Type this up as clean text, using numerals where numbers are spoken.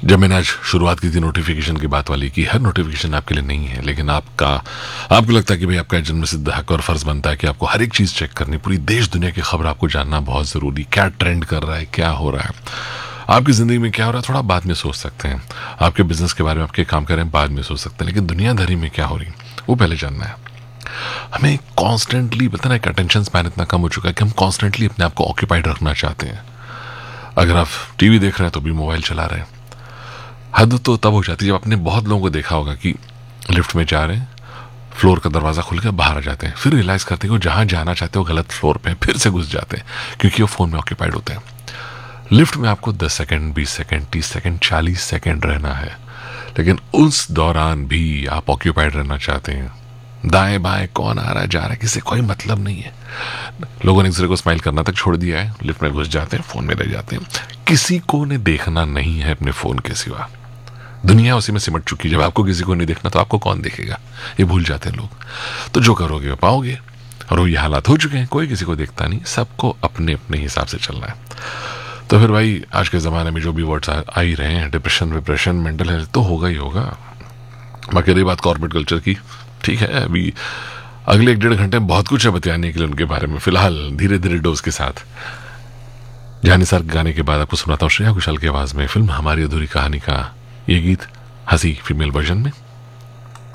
जब मैंने आज शुरुआत की थी नोटिफिकेशन की बात वाली कि हर नोटिफिकेशन आपके लिए नहीं है, लेकिन आपको लगता है कि भाई आपका जन्म सिद्ध हक और फर्ज बनता है कि आपको हर एक चीज चेक करनी, पूरी देश दुनिया की खबर आपको जानना बहुत जरूरी, क्या ट्रेंड कर रहा है, क्या हो रहा है, आपकी जिंदगी में क्या हो रहा है, थोड़ा बाद में सोच सकते हैं। आपके बिजनेस के बारे में, आपके काम करें बाद में सोच सकते हैं, लेकिन दुनियादारी में क्या हो रही है वो पहले जानना है। हमें कॉन्स्टेंटली पता ना, एक अटेंशन स्पैन इतना कम हो चुका है कि हम कॉन्स्टेंटली अपने आप को ऑक्यूपाइड रखना चाहते हैं। अगर आप टीवी देख रहे हैं तो भी मोबाइल चला रहे हैं। हद तो तब हो जाती है जब आपने बहुत लोगों को देखा होगा कि लिफ्ट में जा रहे हैं, फ्लोर का दरवाजा खुल के बाहर आ जाते हैं, फिर रियलाइज करते हैं कि जहां जाना चाहते हो गलत फ्लोर पे, फिर से घुस जाते हैं क्योंकि वो फोन में ऑक्यूपाइड होते हैं। लिफ्ट में आपको 10 सेकंड, 20 सेकंड, 30 सेकंड, 40 सेकंड रहना है, लेकिन उस दौरान भी आप ऑक्यूपाइड रहना चाहते हैं। दाएं बाएं कौन आ रहा है, जा रहा है, किसी कोई मतलब नहीं है। लोगों ने एक दूसरे को स्माइल करना तक छोड़ दिया है, लिफ्ट में घुस जाते हैं, फोन में रह जाते हैं। किसी को ने देखना नहीं है अपने फोन के सिवा। दुनिया उसी में सिमट चुकी है। जब आपको किसी को नहीं देखना तो आपको कौन देखेगा, ये भूल जाते हैं लोग। तो जो करोगे वो पाओगे, और वो ये हालात हो चुके हैं, कोई किसी को देखता नहीं, सबको अपने अपने हिसाब से चलना है। तो फिर भाई आज के ज़माने में जो भी वर्ड्स आ ही रहे हैं, डिप्रेशन, विप्रेशन, मेंटल हेल्थ, तो होगा ही होगा। बाकी रही बात कॉर्पोरेट कल्चर की, ठीक है, अभी अगले 1-1.5 घंटे में बहुत कुछ है बताने के लिए उनके बारे में। फिलहाल धीरे धीरे डोज के साथ जानी सर गाने के बाद आपको सुनाता हूँ श्रेया घोषाल की आवाज में फिल्म हमारी अधूरी कहानी का ये गीत, हंसी फीमेल वर्जन में।